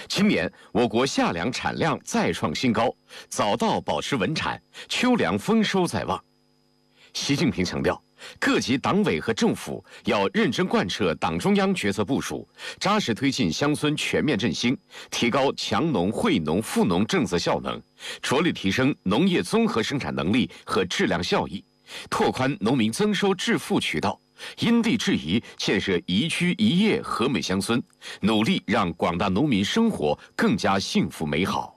今年我国夏粮产量再创新高，早稻保持稳产，秋粮丰收在望。习近平强调，各级党委和政府要认真贯彻党中央决策部署，扎实推进乡村全面振兴，提高强农、惠农、富农政策效能，着力提升农业综合生产能力和质量效益，拓宽农民增收致富渠道，因地制宜建设宜居宜业和美乡村，努力让广大农民生活更加幸福美好。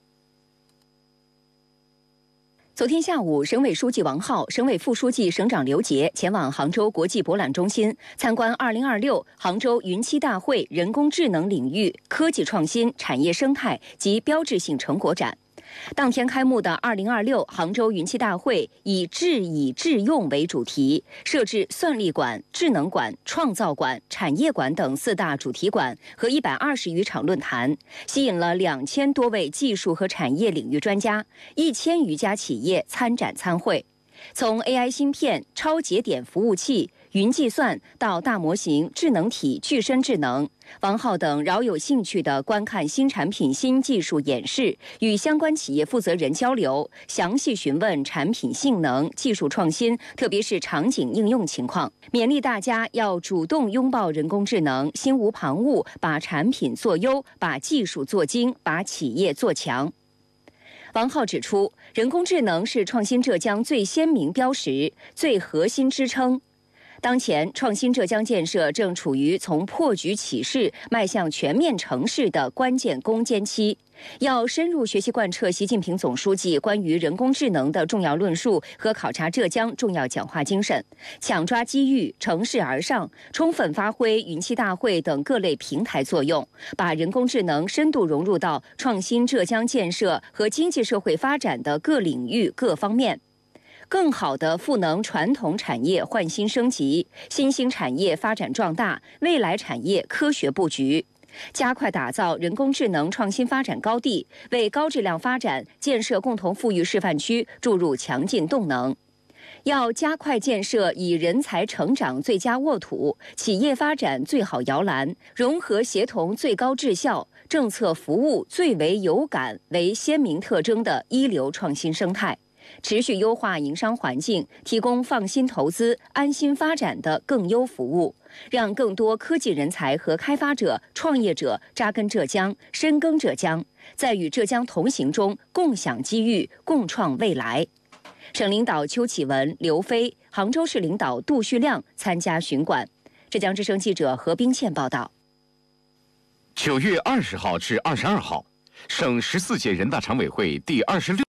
昨天下午，省委书记王浩、省委副书记、省长刘杰前往杭州国际博览中心参观2026杭州云栖大会人工智能领域科技创新产业生态及标志性成果展。当天开幕的2026杭州云栖大会以智以智用为主题，设置算力馆、智能馆、创造馆、产业馆等4大主题馆和120余场论坛，吸引了2000多位技术和产业领域专家、1000余家企业参展参会。从 AI 芯片、超节点服务器、云计算到大模型、智能体、具身智能，王浩等饶有兴趣地观看新产品、新技术演示，与相关企业负责人交流，详细询问产品性能、技术创新，特别是场景应用情况，勉励大家要主动拥抱人工智能，心无旁骛，把产品做优，把技术做精，把企业做强。王浩指出，人工智能是创新浙江最鲜明标识、最核心支撑。当前，创新浙江建设正处于从破局起势迈向全面成事的关键攻坚期，要深入学习贯彻习近平总书记关于人工智能的重要论述和考察浙江重要讲话精神，抢抓机遇，乘势而上，充分发挥云栖大会等各类平台作用，把人工智能深度融入到创新浙江建设和经济社会发展的各领域各方面。更好地赋能传统产业焕新升级，新兴产业发展壮大，未来产业科学布局，加快打造人工智能创新发展高地，为高质量发展建设共同富裕示范区注入强劲动能。要加快建设以人才成长最佳沃土、企业发展最好摇篮、融合协同最高质效、政策服务最为有感为鲜明特征的一流创新生态。持续优化营商环境，提供放心投资、安心发展的更优服务，让更多科技人才和开发者、创业者扎根浙江、深耕浙江，在与浙江同行中共享机遇、共创未来。省领导邱启文、刘飞，杭州市领导杜旭亮参加巡馆。浙江之声记者何冰倩报道。 9月20号至22号，省14届人大常委会第26